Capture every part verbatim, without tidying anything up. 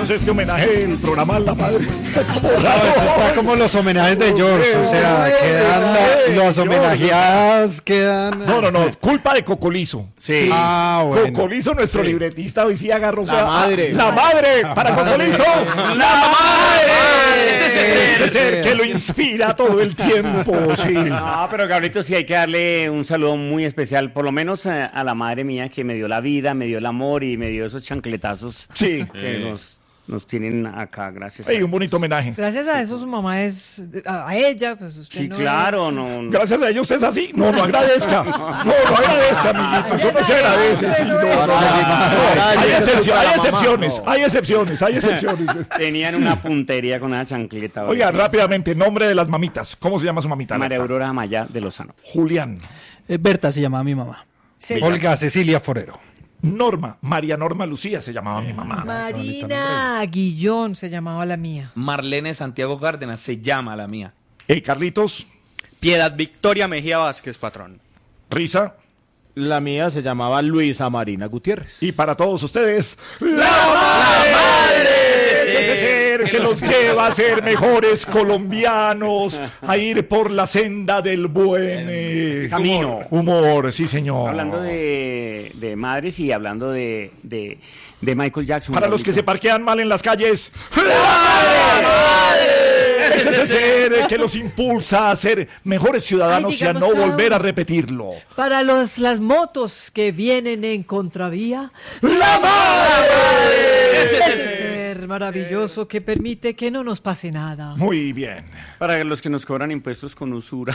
hacemos este homenaje del programa a la madre. No, eso está como los homenajes de George, o sea, quedan la, los homenajeadas, quedan... No, no, no, culpa de Cocolizo. Sí. Ah, bueno. Cocolizo, nuestro Sí. libretista, hoy sí agarró... La madre. La madre, para Cocolizo. La madre. Ese es Ese ser que lo inspira todo el tiempo, sí. No, pero Gabrielito, sí hay que darle un saludo muy especial, por lo menos a, a la madre mía que me dio la vida, me dio el amor y me dio esos chancletazos Sí. que nos, nos tienen acá, gracias. Hey, a... un bonito homenaje. Gracias a eso su mamá es, a, a ella, pues usted Sí, no claro, es- no. Gracias a ellos usted es así. No, no agradezca. No, no agradezca, amiguito. Eso no se agradece. Sí, no, no, no. Hay excepcio- hay excepciones, hay excepciones, hay excepciones. Tenían una puntería con una chancleta. Oiga, ¿verdad? rápidamente, nombre de las mamitas. ¿Cómo se llama su mamita? María Aurora Amaya de Lozano. Julián. Eh, Berta se llamaba mi mamá. Sí. Olga Cecilia Forero. Norma. María Norma Lucía se llamaba mi mamá. Marina Guillón se llamaba la mía. Marlene Santiago Cárdenas se llama la mía. Hey, Carlitos. Piedad Victoria Mejía Vázquez, patrón. Risa. La mía se llamaba Luisa Marina Gutiérrez. Y para todos ustedes, ¡La Madre! Ese ser que los lleva a ser mejores colombianos, a ir por la senda del buen eh, camino. Humor, sí, señor. Hablando de, de madres y hablando de, de, de Michael Jackson. Para los que se Gabrielito. parquean mal en las calles, ¡La Madre! Es ese ser que los impulsa a ser mejores ciudadanos Ay, y a digamos no cada volver uno. a repetirlo. Para los, las motos que vienen en contravía, ¡La Madre! ese ser maravilloso que permite que no nos pase nada. Muy bien. Para los que nos cobran impuestos con usura.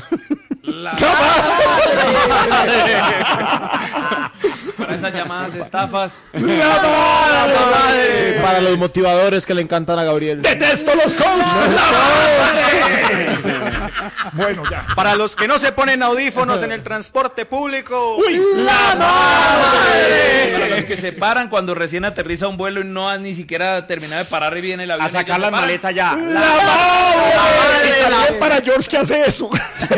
Para esas llamadas de estafas. ¡La Madre! Eh, para los motivadores que le encantan a Gabriel. ¡Detesto los coaches! ¡La Madre! Bueno, ya. Para los que no se ponen audífonos en el transporte público. ¡Uy! ¡La Madre! Para los que se paran cuando recién aterriza un vuelo y no han ni siquiera terminado de parar y viene el avión. A sacar ellos la se paran. maleta ya. ¡La Madre! Y también para George que hace eso.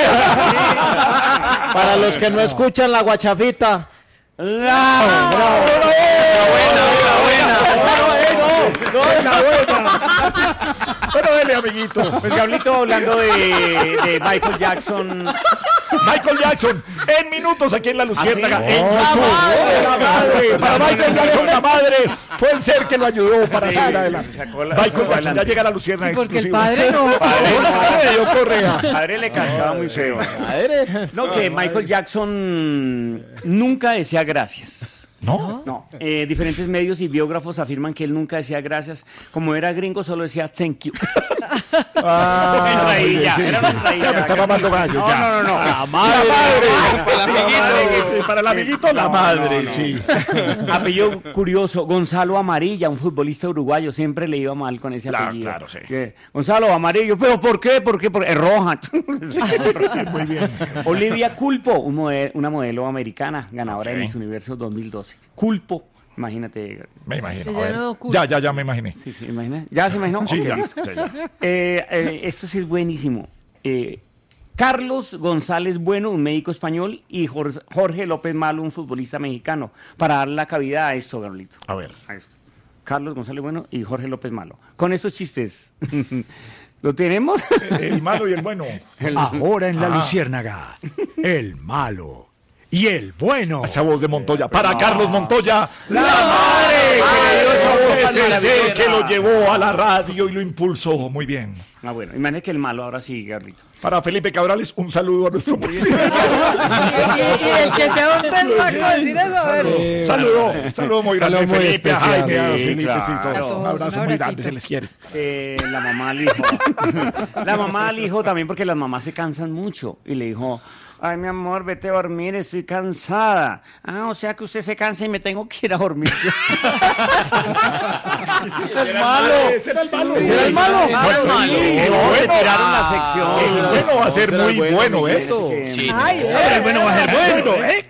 Para los que no escuchan la guachafita. ¡La buena! Pero dele, amiguito. Pues Gabrielito, hablando de, de Michael Jackson. Michael Jackson, en minutos aquí en La Luciérnaga, ¿Ah, sí? en YouTube. ¡La Madre! Para Michael Jackson, la madre fue el ser que lo ayudó para Sí, salir sí, adelante. sacó la- Michael sacó Jackson, ya adelante. llega a La Luciérnaga Sí, porque el exclusivo. padre no. Padre, el padre de Dios Correa. Padre le cascaba muy feo. Madre. No, que Michael Jackson nunca decía gracias. ¿No? No, eh, diferentes medios y biógrafos afirman que él nunca decía gracias. Como era gringo, solo decía thank you. Ah, Era muy bien, traída, sí, era sí. más traída. Se me está mamando gallo, No, ya. no, no, no. La madre. Para el amiguito. Sí, para el amiguito, la No, madre, no, no. sí. Apellido curioso, Gonzalo Amarilla, un futbolista uruguayo, siempre le iba mal con ese Claro, apellido. claro, sí. Que, Gonzalo Amarillo, pero ¿por qué? ¿Por qué? Porque es roja. Muy bien. Olivia Culpo, un mode- una modelo americana, ganadora Ok. de Miss Universo dos mil doce. Culpo, imagínate. Me imagino. Ella a ver. no oculta. Ya, ya, ya me imaginé. Sí, sí, imagina. ¿Ya se imaginó? Sí, Ok, ya, listo. ya, ya. Eh, eh, esto sí es buenísimo. Eh, Carlos González Bueno, un médico español, y Jor- Jorge López Malo, un futbolista mexicano, para dar la cavidad a esto, Gabrielito. A ver. A esto. Carlos González Bueno y Jorge López Malo. Con estos chistes. ¿Lo tenemos? El malo y el bueno. Ahora en La Ah. Luciérnaga, el malo y el bueno. Esa voz de Montoya. Para Carlos Montoya, la madre que le dio esa voz, ese ser que lo llevó a la radio y lo impulsó. Muy bien. Ah, bueno, imagínate que el malo ahora sí, Gabrielito. Para Felipe Cabrales, un saludo a nuestro presidente. Y, y- y el que sea un pendejo decir eso, a ver. Saludo, saludo muy grande. Saludo muy Felipe, a especial. Jaime, a Sí, Felipe, claro. sí, todo. A todos, Un abrazo un muy abracito. grande, se les quiere. Eh, la mamá al hijo. La mamá al hijo también, porque las mamás se cansan mucho. Y le dijo, ay, mi amor, vete a dormir, estoy cansada. Ah, o sea que usted se cansa y me tengo que ir a dormir. El malo. Ese era el malo. Ese era el malo. Ah, Era el malo. el No, se bueno. tiraron la sección. El bueno va a ser Era el muy bueno, bueno, ¿eh? Que- Sí. Ay, eh. El bueno va a ser bueno, ¿eh?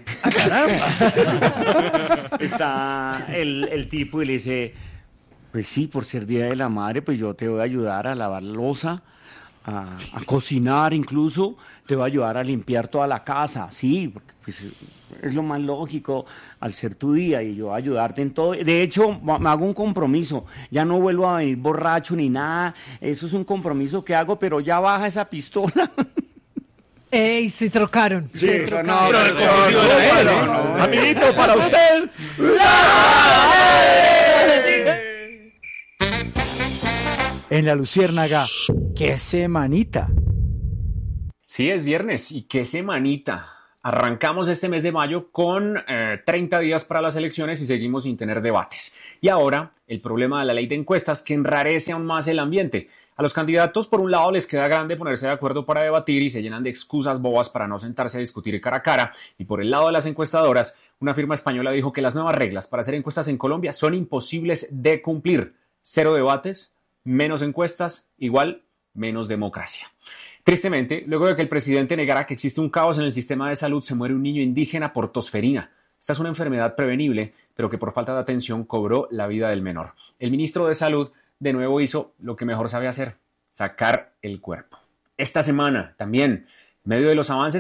Está el, el tipo y le dice, pues sí, por ser Día de la Madre, pues yo te voy a ayudar a lavar loza, a, a cocinar incluso, te voy a ayudar a limpiar toda la casa, sí, porque pues, es lo más lógico al ser tu día y yo ayudarte en todo. De hecho, me hago un compromiso, ya no vuelvo a venir borracho ni nada, eso es un compromiso que hago, pero ya baja esa pistola. Ey, se trocaron. Sí, se pero trocaron. Pero el confundido era él, ¿no? no, no. Amiguito, para usted. En La Luciérnaga, ¡qué semanita! Sí, es viernes y qué semanita. Arrancamos este mes de mayo con eh, treinta días para las elecciones y seguimos sin tener debates. Y ahora, el problema de la ley de encuestas que enrarece aún más el ambiente. A los candidatos, por un lado, les queda grande ponerse de acuerdo para debatir y se llenan de excusas bobas para no sentarse a discutir cara a cara. Y por el lado de las encuestadoras, una firma española dijo que las nuevas reglas para hacer encuestas en Colombia son imposibles de cumplir. Cero debates, menos encuestas, igual menos democracia. Tristemente, luego de que el presidente negara que existe un caos en el sistema de salud, se muere un niño indígena por tosferina. Esta es una enfermedad prevenible, pero que por falta de atención cobró la vida del menor. El ministro de Salud de nuevo hizo lo que mejor sabe hacer, sacar el cuerpo. Esta semana también, en medio de los avances